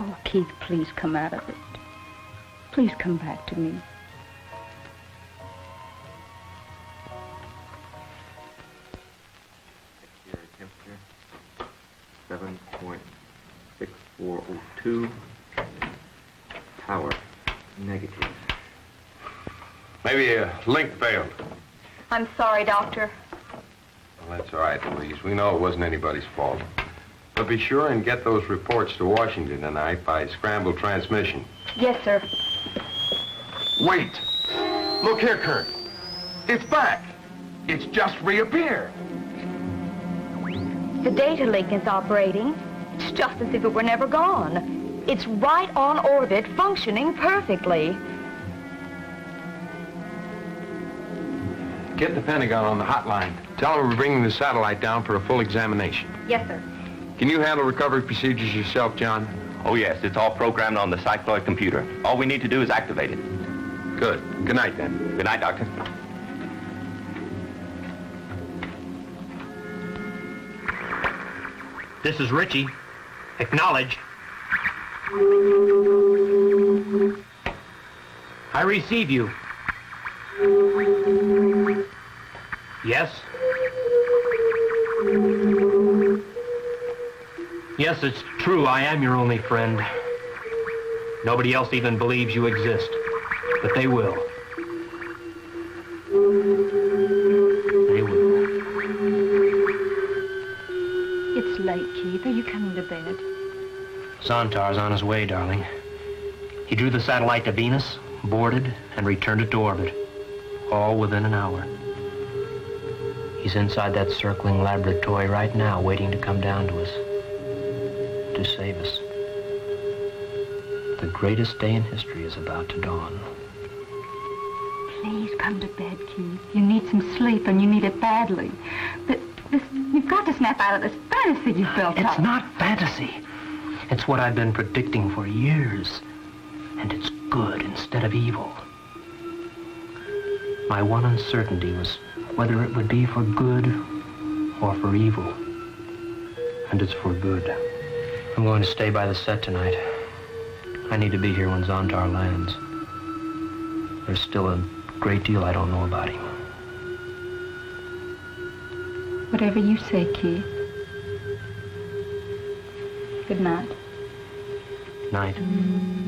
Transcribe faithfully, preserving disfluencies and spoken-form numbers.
Oh, Keith, please come out of it. Please come back to me. seven point six four oh two. Power negative. Maybe a link failed. I'm sorry, Doctor. Well, that's all right, Louise. We know it wasn't anybody's fault. But be sure and get those reports to Washington tonight by scrambled transmission. Yes, sir. Wait. Look here, Kurt. It's back. It's just reappeared. The data link is operating. It's just as if it were never gone. It's right on orbit, functioning perfectly. Get the Pentagon on the hotline. Tell them we're bringing the satellite down for a full examination. Yes, sir. Can you handle recovery procedures yourself, John? Oh, yes. It's all programmed on the cycloid computer. All we need to do is activate it. Good. Good night, then. Good night, Doctor. This is Richie. Acknowledge. I receive you. Yes? Yes, it's true. I am your only friend. Nobody else even believes you exist. But they will. They will. It's late, Keith. Are you coming to bed? Zontar's on his way, darling. He drew the satellite to Venus, boarded, and returned it to orbit. All within an hour. He's inside that circling laboratory right now, waiting to come down to us. To save us. The greatest day in history is about to dawn. Please come to bed, Keith. You need some sleep, and you need it badly. But this, you've got to snap out of this fantasy you've built up. It's not fantasy. It's what I've been predicting for years. And it's good instead of evil. My one uncertainty was whether it would be for good or for evil. And it's for good. I'm going to stay by the set tonight. I need to be here when Zontar lands. There's still a great deal I don't know about him. Whatever you say, Keith. Good night. Night.